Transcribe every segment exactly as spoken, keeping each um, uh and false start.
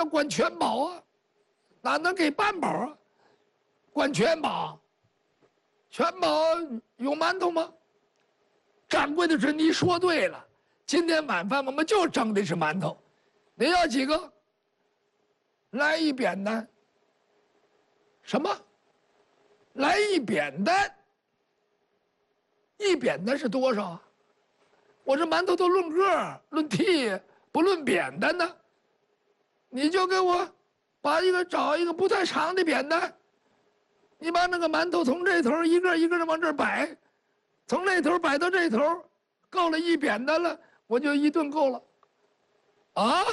叫管全饱啊，哪能给半饱啊？管全饱，全饱有馒头吗？掌柜的说：“你说对了，今天晚饭我们就蒸的是馒头，你要几个？来一扁担。什么？来一扁担？一扁担是多少啊？我这馒头都论个论屉，不论扁担呢。你就给我把一个找一个不太长的扁担，你把那个馒头从这头一个一个的往这儿摆，从那头摆到这头，够了一扁担了，我就一顿够了。啊！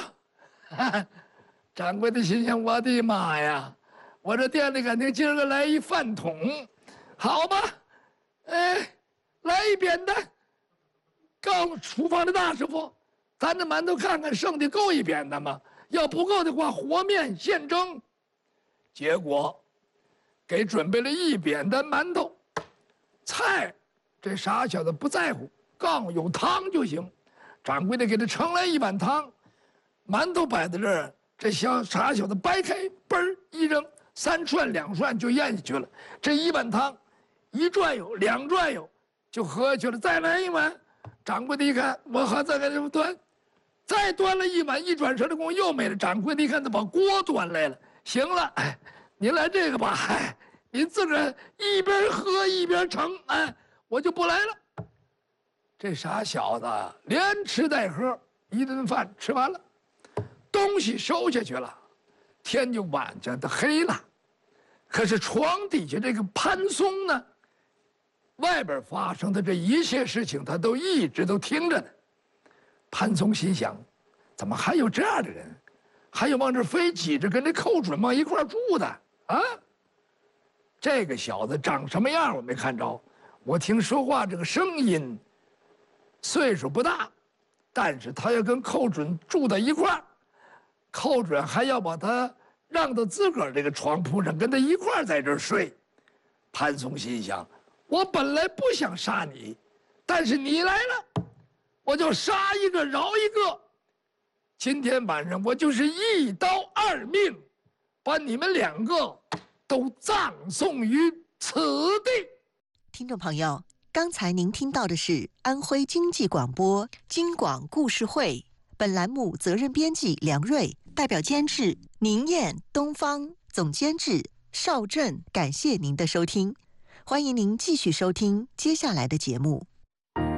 掌柜的心想：我的妈呀！我这店里肯定今儿个来一饭桶，好吧？哎，来一扁担。告诉厨房的大师傅，咱这馒头看看剩的够一扁担吗？要不够的话，和面现蒸。结果给准备了一扁担馒头，菜这傻小子不在乎，告诉有汤就行。掌柜的给他盛来一碗汤，馒头摆在这儿，这小傻小子掰开，嘣儿一扔，三涮两涮就咽下去了。这一碗汤，一转悠两转悠就喝下去了。再来一碗，掌柜的一看，我还再给他们端。再端了一碗，一转身的功夫又没了。掌柜的一看，他把锅端来了。行了，哎，您来这个吧，哎，您自个儿一边喝一边盛，哎，我就不来了。这傻小子连吃带喝，一顿饭吃完了，东西收下去了，天就晚上的黑了。可是床底下这个潘松呢，外边发生的这一切事情，他都一直都听着呢。潘松心想，怎么还有这样的人，还有往这非挤着跟这寇准往一块住的啊？这个小子长什么样我没看着，我听说话这个声音，岁数不大，但是他要跟寇准住在一块儿，寇准还要把他让到自个儿这个床铺上，跟他一块儿在这儿睡。潘松心想，我本来不想杀你，但是你来了，我就杀一个饶一个。今天晚上我就是一刀二命，把你们两个都葬送于此地。 听众朋友，刚才您听到的是安徽经济广播京广故事会，本栏目责任编辑梁瑞，代表监制宁燕、东方，总监制邵振。感谢您的收听，欢迎您继续收听接下来的节目。